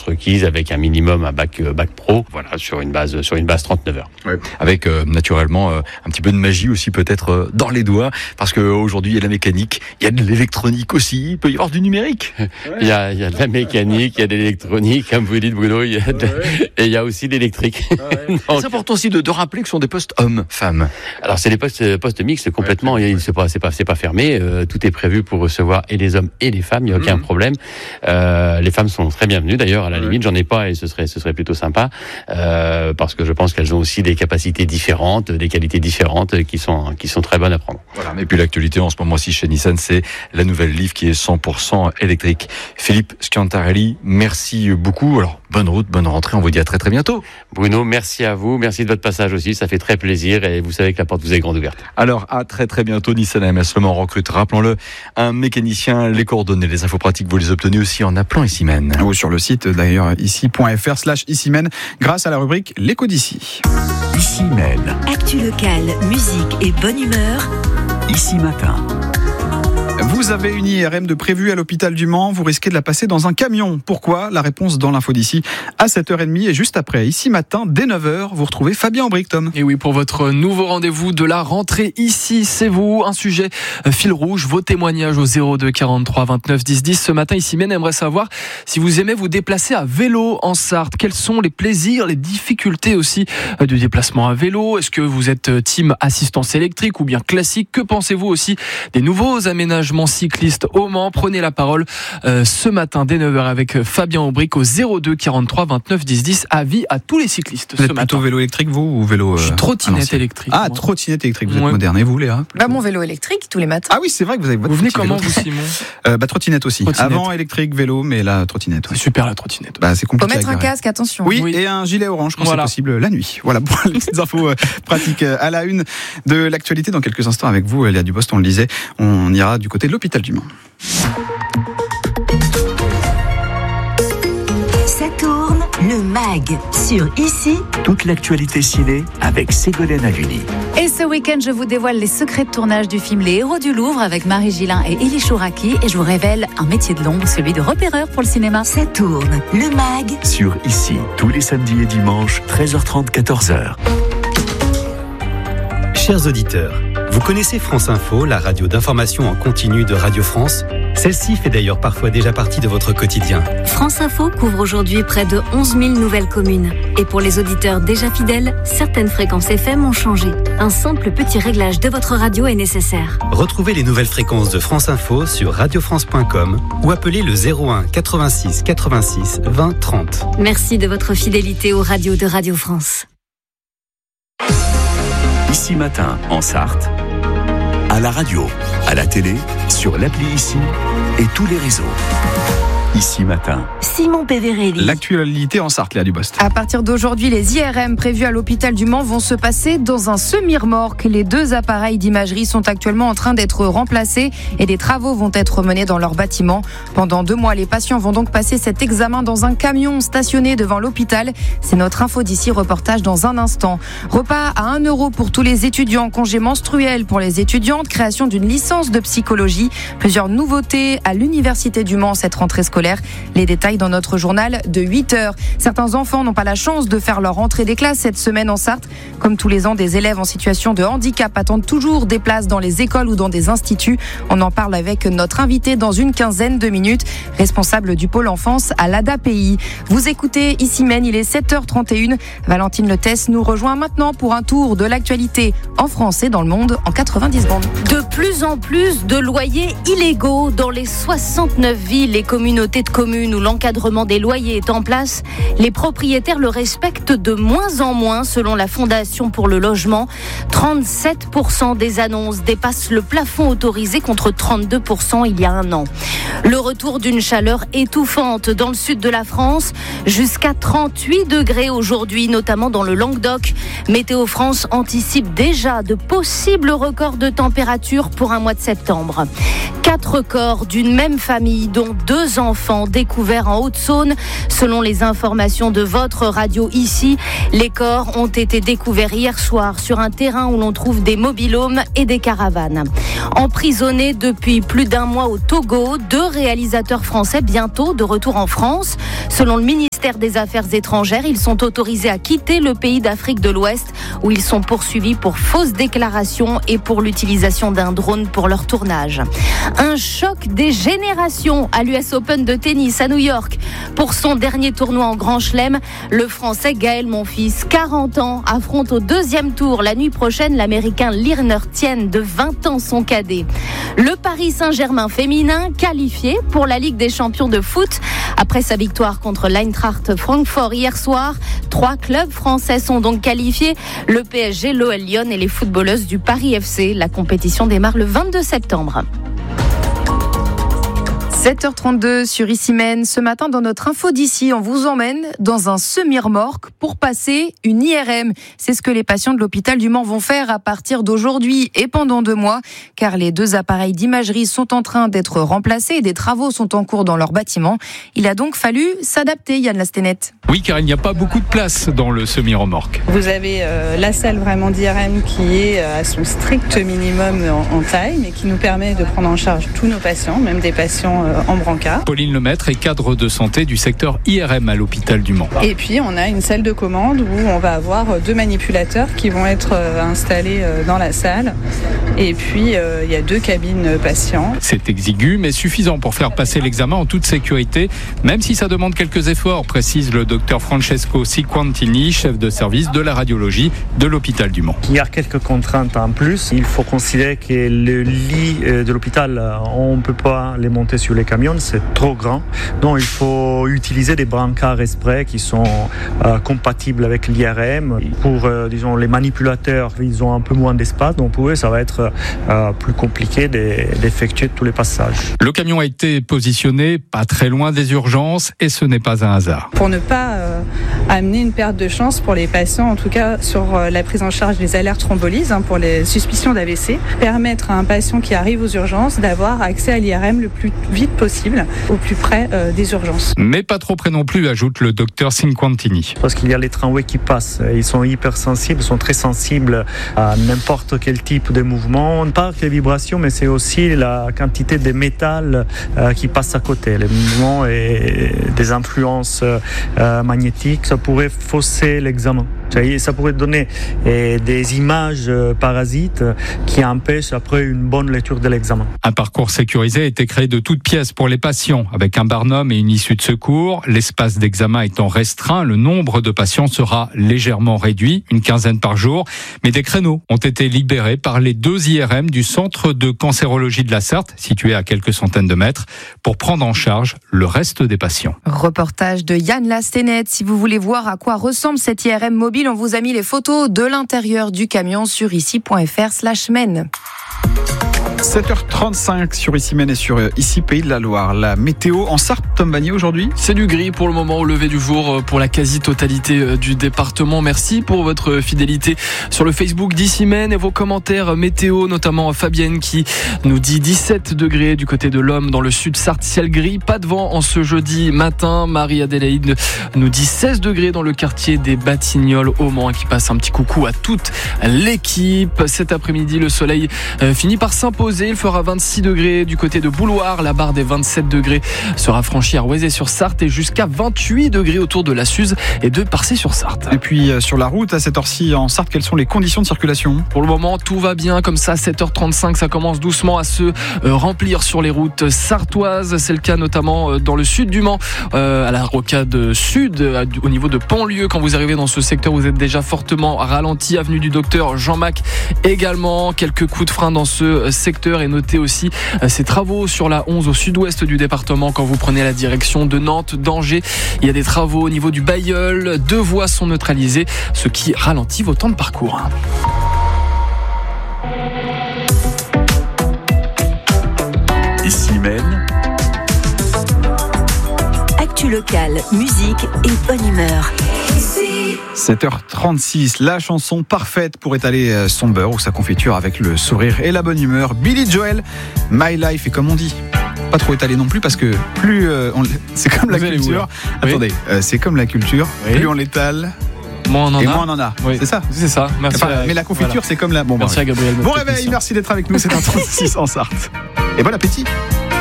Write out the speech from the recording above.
requises avec un minimum un bac pro, voilà, sur une base 39 heures. Ouais. Avec naturellement un petit peu de magie aussi peut-être dans les doigts, parce qu'aujourd'hui il y a de la mécanique, il y a de l'électronique aussi, il peut y avoir du numérique. Ouais. Il y a de la mécanique, il y a de l'électronique, comme vous dites Bruno, et il y a aussi de l'électrique. Ouais. C'est important aussi de rappeler que ce sont des postes hommes-femmes. Alors c'est des postes mixtes complètement, c'est pas fermé, tout est prévu pour recevoir et les hommes et les femmes, il n'y a aucun problème. Les femmes sont très bienvenues d'ailleurs, à la limite j'en ai pas et ce serait plutôt sympa, parce que je pense qu'elles ont aussi des capacités différentes, des qualités différentes qui sont très bonnes à prendre. Voilà, et puis l'actualité en ce moment aussi chez Nissan, c'est la nouvelle Leaf qui est 100% électrique. Philippe Schiantarelli, merci beaucoup. Alors, bonne route, bonne rentrée, on vous dit à très très bientôt. Bruno, merci à vous, merci de votre passage aussi, ça fait très plaisir et vous savez que la porte vous est grande ouverte. Alors, à très très bientôt. Nissan AMS Le Mans recrute, rappelons-le, un mécanicien. Les coordonnées, les infos pratiques, vous les obtenez aussi en appelant Ici-Men. Ou sur le site d'ailleurs, ici.fr/Ici-Men, grâce à la rubrique L'écho d'ici. Ici-Men. Actu locale, musique et bonne humeur. Ici matin. Vous avez une IRM de prévue à l'hôpital du Mans, vous risquez de la passer dans un camion. Pourquoi ? La réponse dans l'info d'ici à 7h30 et juste après. Ici matin, dès 9h, vous retrouvez Fabien Aubric, Tom. Et oui, pour votre nouveau rendez-vous de la rentrée, ici, c'est vous. Un sujet fil rouge, vos témoignages au 02 43 29 10 10. Ce matin, Ici-Men aimerait savoir si vous aimez vous déplacer à vélo en Sarthe. Quels sont les plaisirs, les difficultés aussi du déplacement à vélo ? Est-ce que vous êtes team assistance électrique ou bien classique ? Que pensez-vous aussi des nouveaux aménagements cycliste au Mans? Prenez la parole ce matin dès 9h avec Fabien Aubric au 02 43 29 10 10. Avis à tous les cyclistes Vous êtes plutôt vélo électrique, vous, ou vélo trottinette électrique. Ah, trottinette électrique, vous êtes moderne. Et vous, Léa? Mon vélo électrique tous les matins. Ah oui, c'est vrai que vous avez votre Vous venez petit comment, vélo. vous, Simon? Trottinette aussi. Trottinette. Avant électrique, vélo, mais là, trottinette. Ouais. C'est super la trottinette. C'est compliqué. Faut mettre à un garer. casque, attention. Oui, et un gilet orange quand c'est possible la nuit. Voilà pour les petites infos pratiques à la une de l'actualité. Dans quelques instants avec vous, Léa Dubost, on le disait, on ira du côté de l'hôpital du Mans. Ça tourne, le MAG sur Ici. Toute l'actualité ciné avec Ségolène Haluni. Et ce week-end, je vous dévoile les secrets de tournage du film Les Héros du Louvre avec Marie Gillin et Élie Chouraki. Et je vous révèle un métier de l'ombre, celui de repéreur pour le cinéma. Ça tourne, le MAG Sur Ici, tous les samedis et dimanches, 13h30, 14h. Chers auditeurs, vous connaissez France Info, la radio d'information en continu de Radio France ? Celle-ci fait d'ailleurs parfois déjà partie de votre quotidien. France Info couvre aujourd'hui près de 11 000 nouvelles communes. Et pour les auditeurs déjà fidèles, certaines fréquences FM ont changé. Un simple petit réglage de votre radio est nécessaire. Retrouvez les nouvelles fréquences de France Info sur radiofrance.com ou appelez le 01 86 86 20 30. Merci de votre fidélité aux radios de Radio France. Ici matin, en Sarthe, à la radio, à la télé, sur l'appli Ici et tous les réseaux. Ici matin. Simon Péverelli. L'actualité en Sarthe, Léa Dubost. À partir d'aujourd'hui, les IRM prévus à l'hôpital du Mans vont se passer dans un semi-remorque. Les 2 appareils d'imagerie sont actuellement en train d'être remplacés et des travaux vont être menés dans leur bâtiment. Pendant 2 mois, les patients vont donc passer cet examen dans un camion stationné devant l'hôpital. C'est notre info d'ici, reportage dans un instant. Repas à 1 € pour tous les étudiants, congé menstruel pour les étudiantes, création d'une licence de psychologie. Plusieurs nouveautés à l'université du Mans cette rentrée scolaire. Les détails dans notre journal de 8h. Certains enfants n'ont pas la chance de faire leur rentrée des classes cette semaine en Sarthe. Comme tous les ans, des élèves en situation de handicap attendent toujours des places dans les écoles ou dans des instituts. On en parle avec notre invité dans une quinzaine de minutes, responsable du pôle enfance à l'ADAPI. Vous écoutez Ici-Men, il est 7h31. Valentine Letès nous rejoint maintenant pour un tour de l'actualité en France et dans le monde en 90 secondes. De plus en plus de loyers illégaux dans les 69 villes et communautés de communes où l'encadrement des loyers est en place. Les propriétaires le respectent de moins en moins selon la Fondation pour le logement. 37% des annonces dépassent le plafond autorisé contre 32% il y a un an. Le retour d'une chaleur étouffante dans le sud de la France, jusqu'à 38 degrés aujourd'hui, notamment dans le Languedoc. Météo France anticipe déjà de possibles records de température pour un mois de septembre. 4 corps d'une même famille, dont 2 enfants découverts en Haute-Saône. Selon les informations de votre radio Ici, les corps ont été découverts hier soir sur un terrain où l'on trouve des mobil-homes et des caravanes. Emprisonnés depuis plus d'1 mois au Togo, 2 réalisateurs français bientôt de retour en France. Selon le ministère ministère des Affaires étrangères. Ils sont autorisés à quitter le pays d'Afrique de l'Ouest où ils sont poursuivis pour fausses déclarations et pour l'utilisation d'un drone pour leur tournage. Un choc des générations à l'US Open de tennis à New York. Pour son dernier tournoi en Grand Chelem, le Français Gaël Monfils, 40 ans, affronte au deuxième tour la nuit prochaine l'Américain Lirner Tien de 20 ans, son cadet. Le Paris Saint-Germain féminin qualifié pour la Ligue des champions de foot. Après sa victoire contre l'Eintracht Francfort hier soir, 3 clubs français sont donc qualifiés. Le PSG, l'OL Lyon et les footballeuses du Paris FC. La compétition démarre le 22 septembre. 7h32 sur Ici-Mène. Ce matin, dans notre info d'ici, on vous emmène dans un semi-remorque pour passer une IRM. C'est ce que les patients de l'hôpital du Mans vont faire à partir d'aujourd'hui et pendant 2 mois, car les 2 appareils d'imagerie sont en train d'être remplacés et des travaux sont en cours dans leur bâtiment. Il a donc fallu s'adapter, Yann Lastenette. Oui, car il n'y a pas beaucoup de place dans le semi-remorque. Vous avez la salle vraiment d'IRM qui est à son strict minimum en taille, mais qui nous permet de prendre en charge tous nos patients, même des patients en brancard. Pauline Lemaître est cadre de santé du secteur IRM à l'hôpital du Mans. Et puis on a une salle de commande où on va avoir 2 manipulateurs qui vont être installés dans la salle. Et puis il y a 2 cabines patients. C'est exigu mais suffisant pour faire passer l'examen en toute sécurité, même si ça demande quelques efforts, précise le docteur Francesco Siquantini, chef de service de la radiologie de l'hôpital du Mans. Il y a quelques contraintes en plus. Il faut considérer que le lit de l'hôpital, on ne peut pas les monter sur les camions, c'est trop grand. Donc il faut utiliser des brancards exprès qui sont compatibles avec l'IRM. Pour disons, les manipulateurs, ils ont un peu moins d'espace, donc pour eux ça va être plus compliqué d'effectuer tous les passages. Le camion a été positionné pas très loin des urgences et ce n'est pas un hasard. Pour ne pas amener une perte de chance pour les patients, en tout cas sur la prise en charge des alertes thrombolyses, pour les suspicions d'AVC, permettre à un patient qui arrive aux urgences d'avoir accès à l'IRM le plus vite possible, au plus près des urgences. Mais pas trop près non plus, ajoute le docteur Cinquantini. Parce qu'il y a les tramways qui passent, ils sont hypersensibles, sont très sensibles à n'importe quel type de mouvement. Pas que les vibrations, mais c'est aussi la quantité de métal qui passe à côté. Les mouvements et des influences magnétiques, ça pourrait fausser l'examen. Ça pourrait donner des images parasites qui empêchent après une bonne lecture de l'examen. Un parcours sécurisé a été créé de toutes pièces pour les patients, avec un barnum et une issue de secours. L'espace d'examen étant restreint, le nombre de patients sera légèrement réduit, une quinzaine par jour. Mais des créneaux ont été libérés par les 2 IRM du centre de cancérologie de la Sarthe, situé à quelques centaines de mètres, pour prendre en charge le reste des patients. Reportage de Yann Lastenette. Si vous voulez voir à quoi ressemble cette IRM mobile, on vous a mis les photos de l'intérieur du camion sur ici.fr/men. 7h35 sur Ici-Mène et sur Ici Pays de la Loire. La météo en Sarthe, Tom Vanier, aujourd'hui ? C'est du gris pour le moment au lever du jour pour la quasi-totalité du département. Merci pour votre fidélité sur le Facebook d'Ici-Mène et vos commentaires météo, notamment Fabienne qui nous dit 17 degrés du côté de l'Homme dans le sud Sarthe, ciel gris, pas de vent en ce jeudi matin. Marie-Adélaïde nous dit 16 degrés dans le quartier des Batignolles au Mans, qui passe un petit coucou à toute l'équipe. Cet après-midi, le soleil finit par s'imposer. Il fera 26 degrés du côté de Bouloir. La barre des 27 degrés sera franchie à Rouezé-sur-Sarthe et jusqu'à 28 degrés autour de la Suze et de Parcé-sur-Sarthe. Et puis sur la route, à cette heure-ci en Sarthe, quelles sont les conditions de circulation ? Pour le moment, tout va bien comme ça. 7h35, ça commence doucement à se remplir sur les routes sartoises. C'est le cas notamment dans le sud du Mans, à la rocade sud, au niveau de Pontlieu. Quand vous arrivez dans ce secteur, vous êtes déjà fortement ralenti. Avenue du Docteur Jean-Mac également. Quelques coups de frein dans ce secteur. Et notez aussi ces travaux sur la 11 au sud-ouest du département quand vous prenez la direction de Nantes, d'Angers. Il y a des travaux au niveau du Bailleul. 2 voies sont neutralisées, ce qui ralentit vos temps de parcours. Ici-Mène. Actu locale, musique et bonne humeur. 7h36, la chanson parfaite pour étaler son beurre ou sa confiture avec le sourire et la bonne humeur. Billy Joel, My Life, et comme on dit, pas trop étalé non plus parce que plus c'est comme la culture. Attendez, c'est comme la culture, plus on l'étale, moins on en a. Oui. C'est ça. C'est ça. Merci. Mais la confiture, voilà. C'est comme la. Merci à Gabriel. Bon réveil, merci d'être avec nous. C'est un 36 en Sarthe. Et bon appétit.